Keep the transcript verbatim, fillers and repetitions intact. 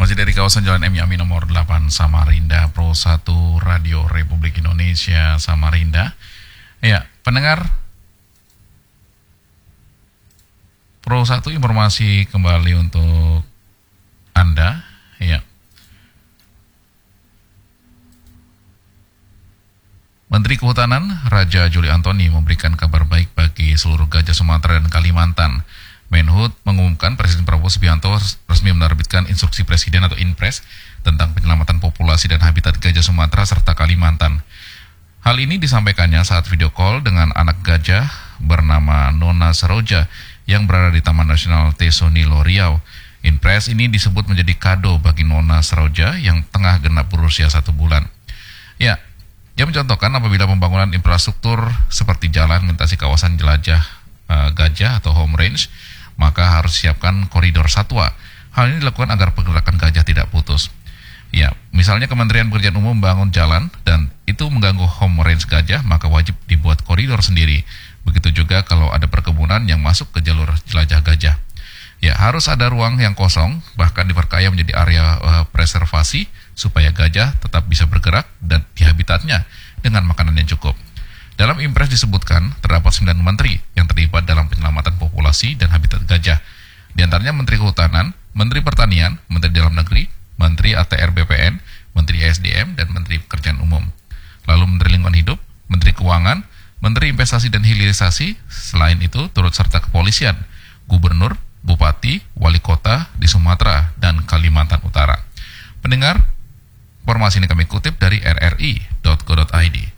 Masih dari kawasan Jalan M Yamin nomor delapan Samarinda, Pro satu Radio Republik Indonesia Samarinda. Ya, pendengar Pro satu informasi kembali untuk Anda. Ya. Menteri Kehutanan Raja Juli Antoni memberikan kabar baik bagi seluruh gajah Sumatera dan Kalimantan. Menhub mengumumkan Presiden Prabowo Subianto resmi menerbitkan instruksi Presiden atau Inpres tentang penyelamatan populasi dan habitat gajah Sumatera serta Kalimantan. Hal ini disampaikannya saat video call dengan anak gajah bernama Nona Saroja yang berada di Taman Nasional Tesonilo Riau. Inpres ini disebut menjadi kado bagi Nona Saroja yang tengah genap berusia satu bulan. Ya, dia mencontohkan apabila pembangunan infrastruktur seperti jalan melintasi kawasan jelajah uh, gajah atau home range, maka harus siapkan koridor satwa. Hal ini dilakukan agar pergerakan gajah tidak putus. Ya, misalnya Kementerian Pekerjaan Umum membangun jalan dan itu mengganggu home range gajah, maka wajib dibuat koridor sendiri. Begitu juga kalau ada perkebunan yang masuk ke jalur jelajah gajah. Ya, harus ada ruang yang kosong, bahkan diperkaya menjadi area uh, preservasi supaya gajah tetap bisa bergerak dan di habitatnya dengan makanan yang cukup. Dalam Impres disebutkan terdapat sembilan menteri yang terlibat dalam penyelamatan populasi dan habitat gajah. Di antaranya Menteri Kehutanan, Menteri Pertanian, Menteri Dalam Negeri, Menteri A T R B P N, Menteri E S D M, dan Menteri Pekerjaan Umum. Lalu Menteri Lingkungan Hidup, Menteri Keuangan, Menteri Investasi dan Hilirisasi, selain itu turut serta Kepolisian, Gubernur, Bupati, Wali Kota di Sumatera dan Kalimantan Utara. Pendengar, informasi ini kami kutip dari r r i dot co dot i d.